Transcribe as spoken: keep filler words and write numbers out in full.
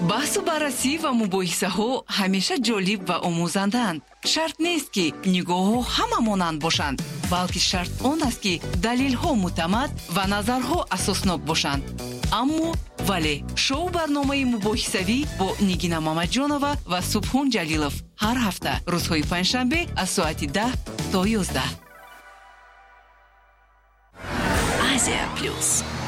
баҳсу баррасӣ ва мубоҳисаҳо ҳамеша ҷолиб ва омӯзанданд. шарт нест ки нигоҳҳо ҳама монанд бошанд, балки шарт он аст ки далелҳо муътамад ва назарҳо асоснок бошанд. аммо вале шоу барномаи мубоҳисавӣ бо Нигина Мамаҷонова ва Субҳон Ҷалилов ҳар ҳафта рӯзҳои панҷшанбе аз соати даҳ то ёздаҳ. Азия плюс.